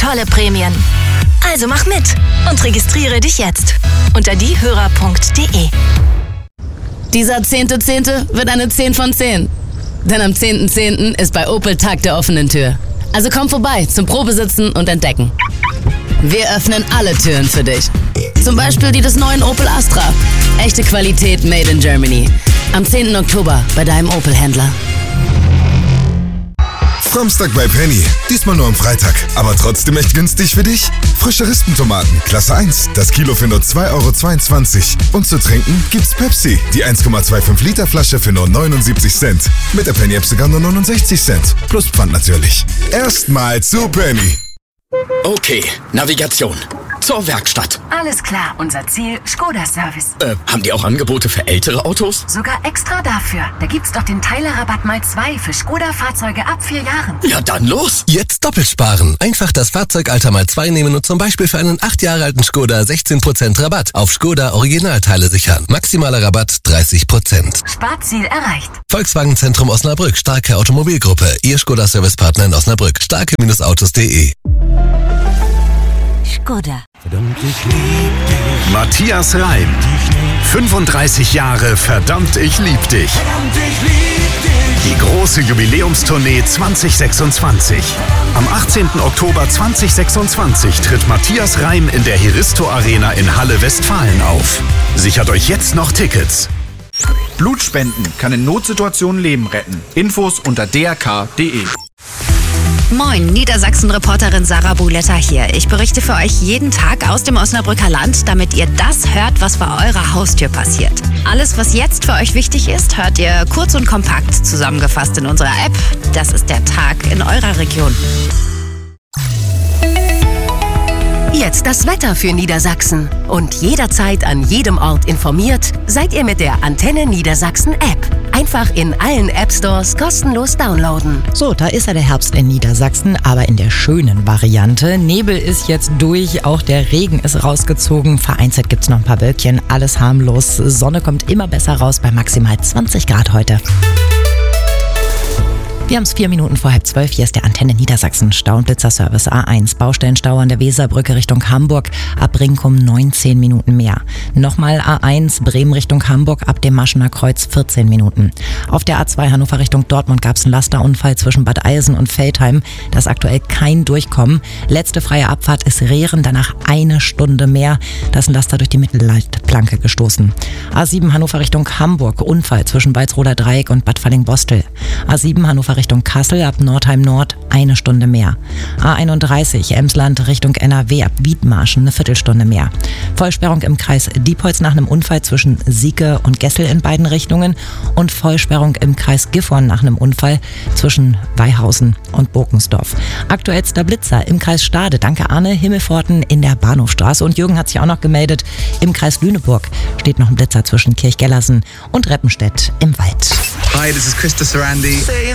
tolle Prämien. Also mach mit und registriere dich jetzt unter diehörer.de. Dieser 10.10. wird eine 10 von 10. Denn am 10.10. ist bei Opel Tag der offenen Tür. Also komm vorbei zum Probesitzen und Entdecken. Wir öffnen alle Türen für dich. Zum Beispiel die des neuen Opel Astra. Echte Qualität made in Germany. Am 10. Oktober bei deinem Opel-Händler. Samstag bei Penny. Diesmal nur am Freitag. Aber trotzdem echt günstig für dich? Frische Rispentomaten, Klasse 1. Das Kilo für nur 2,22 €. Und zu trinken gibt's Pepsi. Die 1,25 Liter Flasche für nur 79 Cent. Mit der Penny-App sogar nur 69 Cent. Plus Pfand natürlich. Erstmal zu Penny. Okay, Navigation. Zur Werkstatt. Alles klar, unser Ziel, Skoda-Service. Haben die auch Angebote für ältere Autos? Sogar extra dafür. Da gibt's doch den Teilerrabatt mal 2 für Skoda-Fahrzeuge ab 4 Jahren. Ja, dann los. Jetzt doppelt sparen. Einfach das Fahrzeugalter mal 2 nehmen und zum Beispiel für einen 8 Jahre alten Skoda 16% Rabatt auf Skoda Originalteile sichern. Maximaler Rabatt 30%. Sparziel erreicht. Volkswagen Zentrum Osnabrück, Starke Automobilgruppe. Ihr Skoda-Servicepartner in Osnabrück. Starke-Autos.de. Skoda. Matthias Reim. 35 Jahre Verdammt, ich lieb dich. Die große Jubiläumstournee 2026. Am 18. Oktober 2026 tritt Matthias Reim in der Heristo Arena in Halle Westfalen auf. Sichert euch jetzt noch Tickets. Blutspenden kann in Notsituationen Leben retten. Infos unter drk.de. Moin, Niedersachsen-Reporterin Sarah Buletta hier. Ich berichte für euch jeden Tag aus dem Osnabrücker Land, damit ihr das hört, was vor eurer Haustür passiert. Alles, was jetzt für euch wichtig ist, hört ihr kurz und kompakt zusammengefasst in unserer App. Das ist der Tag in eurer Region. Jetzt das Wetter für Niedersachsen. Und jederzeit an jedem Ort informiert, seid ihr mit der Antenne Niedersachsen App. Einfach in allen App-Stores kostenlos downloaden. So, da ist ja der Herbst in Niedersachsen, aber in der schönen Variante. Nebel ist jetzt durch, auch der Regen ist rausgezogen. Vereinzelt gibt es noch ein paar Wölkchen, alles harmlos. Sonne kommt immer besser raus bei maximal 20 Grad heute. Wir haben es 4 Minuten vor 11:30. Hier ist der Antenne Niedersachsen Stau- und Blitzerservice A1. Baustellenstau an der Weserbrücke Richtung Hamburg. Ab Brinkum 19 Minuten mehr. Nochmal A1 Bremen Richtung Hamburg ab dem Maschener Kreuz 14 Minuten. Auf der A2 Hannover Richtung Dortmund gab es einen Lasterunfall zwischen Bad Eilsen und Veltheim. Da ist aktuell kein Durchkommen. Letzte freie Abfahrt ist Rehren, danach 1 Stunde mehr. Da ist ein Laster durch die Mittelleitplanke gestoßen. A7 Hannover Richtung Hamburg. Unfall zwischen Walsroder Dreieck und Bad Falling-Bostel. A7 Hannover Richtung Kassel ab Nordheim Nord 1 Stunde mehr. A31 Emsland Richtung NRW ab Wiedmarschen 1/4 Stunde mehr. Vollsperrung im Kreis Diepholz nach einem Unfall zwischen Sieke und Gessel in beiden Richtungen und Vollsperrung im Kreis Gifhorn nach einem Unfall zwischen Weihausen und Burkensdorf. Aktuellster Blitzer im Kreis Stade, danke Arne, Himmelpforten in der Bahnhofstraße, und Jürgen hat sich auch noch gemeldet, im Kreis Lüneburg steht noch ein Blitzer zwischen Kirchgellersen und Reppenstedt im Wald. Hi, this is Krista Sarandi.